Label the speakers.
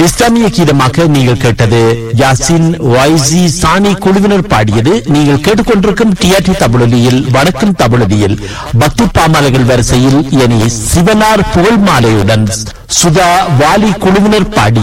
Speaker 1: இஸ்லாமிய கீதமாக நீங்கள் கேட்டது யாசின் வைசி சானி குழுவினர் பாடியது. நீங்கள் கேட்டுக்கொண்டிருக்கும் டிஆர்டி தமிழொலியில் வணக்கம் தமிழொலியில் பக்தி பாமாலைகள் வரிசையில் இனி சிவனார் புகழ் மாலையுடன் சுதா வாலி குழுவினர் பாடி